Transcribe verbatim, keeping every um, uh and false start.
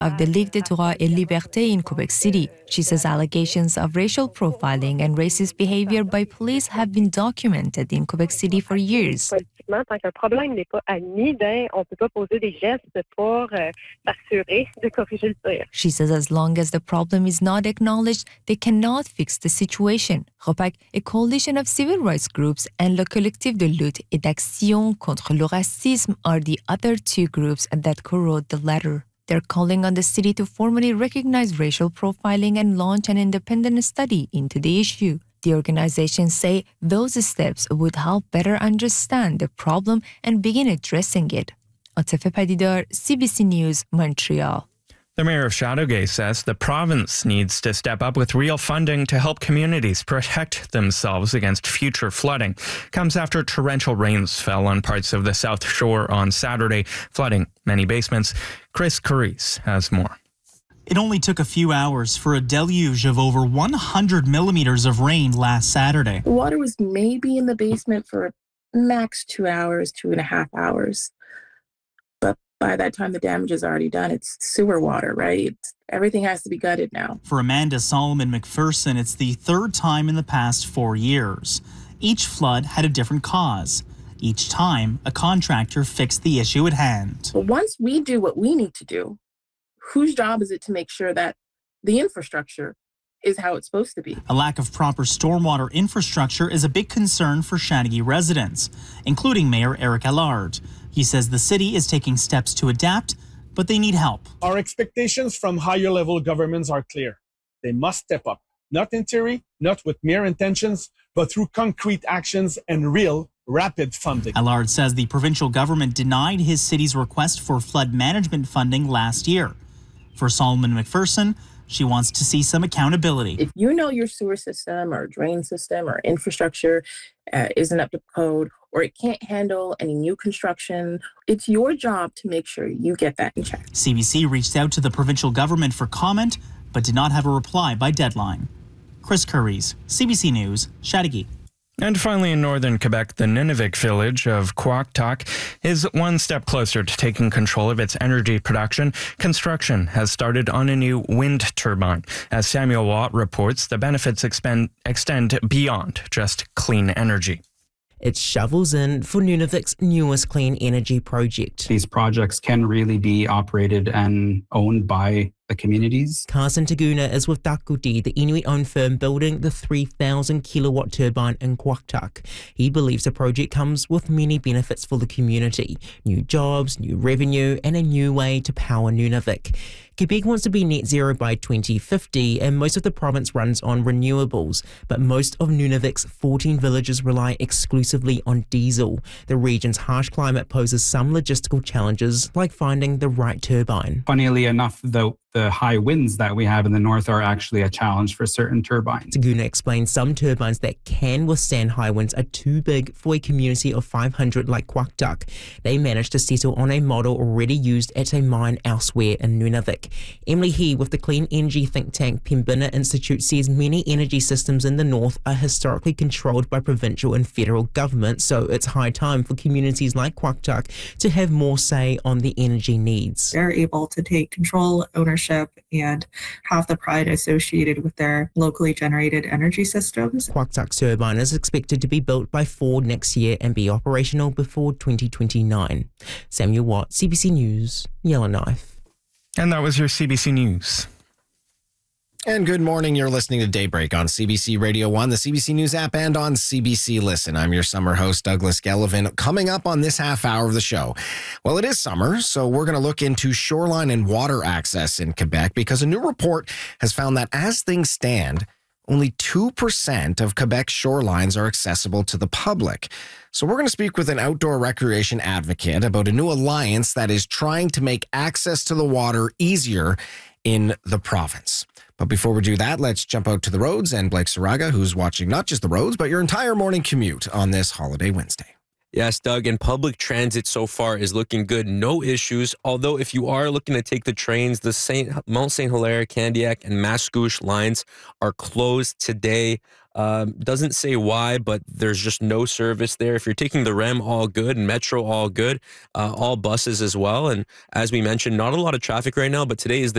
of the Ligue des Droits et Libertés in Quebec City. She says allegations of racial profiling and racist behavior by police have been documented in Quebec City for years. Politiquement, tant qu'un problème n'est pas admis, ben, on peut pas poser des gestes pour euh, s'assurer de corriger le tir. She says as long as the problem is not acknowledged, they cannot fix the situation. ROPAC, a coalition of civil rights groups, and Le Collectif de lutte et d'action contre le racisme are the other two groups that co-wrote the letter. They're calling on the city to formally recognize racial profiling and launch an independent study into the issue. The organizations say those steps would help better understand the problem and begin addressing it. Atife Padidar, C B C News, Montreal. The mayor of Chateauguay says the province needs to step up with real funding to help communities protect themselves against future flooding. Comes after torrential rains fell on parts of the South Shore on Saturday, flooding many basements. Chris Curries has more. It only took a few hours for a deluge of over one hundred millimeters of rain last Saturday. The water was maybe in the basement for max two hours, two and a half hours. But by that time, the damage is already done. It's sewer water, right? It's, everything has to be gutted now. For Amanda Solomon McPherson, it's the third time in the past four years. Each flood had a different cause. Each time, a contractor fixed the issue at hand. But once we do what we need to do, whose job is it to make sure that the infrastructure is how it's supposed to be? A lack of proper stormwater infrastructure is a big concern for Chateauguay residents, including Mayor Eric Allard. He says the city is taking steps to adapt, but they need help. Our expectations from higher level governments are clear. They must step up, not in theory, not with mere intentions, but through concrete actions and real, rapid funding. Allard says the provincial government denied his city's request for flood management funding last year. For Solomon McPherson, she wants to see some accountability. If you know your sewer system or drain system or infrastructure uh, isn't up to code, or it can't handle any new construction, it's your job to make sure you get that in check. C B C reached out to the provincial government for comment, but did not have a reply by deadline. Chris Curries, C B C News, Chateauguay. And finally, in northern Quebec, the Nunavik village of Quaqtuck is one step closer to taking control of its energy production. Construction has started on a new wind turbine. As Samuel Watt reports, the benefits expend, extend beyond just clean energy. It's shovels in for Nunavik's newest clean energy project. These projects can really be operated and owned by the communities. Carson Taguna is with Dakuti, the Inuit-owned firm building the three thousand kilowatt turbine in Quaqtuck. He believes the project comes with many benefits for the community: new jobs, new revenue, and a new way to power Nunavik. Quebec wants to be net zero by twenty fifty, and most of the province runs on renewables, but most of Nunavik's fourteen villages rely exclusively on diesel. The region's harsh climate poses some logistical challenges, like finding the right turbine. Funnily enough, though, the high winds that we have in the north are actually a challenge for certain turbines. Taguna explains some turbines that can withstand high winds are too big for a community of five hundred like Quaqtuck. They managed to settle on a model already used at a mine elsewhere in Nunavik. Emily He with the clean energy think tank Pembina Institute says many energy systems in the north are historically controlled by provincial and federal government, so it's high time for communities like Quaqtuck to have more say on the energy needs. They're able to take control, ownership, and have the pride associated with their locally generated energy systems. Quaqtuck's turbine is expected to be built by Ford next year and be operational before twenty twenty-nine. Samuel Watt, C B C News, Yellowknife. And that was your C B C News. And good morning. You're listening to Daybreak on C B C Radio one, the C B C News app, and on C B C Listen. I'm your summer host, Douglas Gellivan. Coming up on this half hour of the show, well, it is summer, so we're going to look into shoreline and water access in Quebec because a new report has found that as things stand, only two percent of Quebec's shorelines are accessible to the public. So we're going to speak with an outdoor recreation advocate about a new alliance that is trying to make access to the water easier in the province. But before we do that, let's jump out to the roads and Blake Saraga, who's watching not just the roads, but your entire morning commute on this holiday Wednesday. Yes, Doug, and public transit so far is looking good. No issues. Although if you are looking to take the trains, the Saint Mount Saint Hilaire, Candiac, and Mascouche lines are closed today. Um, doesn't say why, but there's just no service there. If you're taking the R E M, all good, and Metro, all good. Uh, all buses as well. And as we mentioned, not a lot of traffic right now, but today is the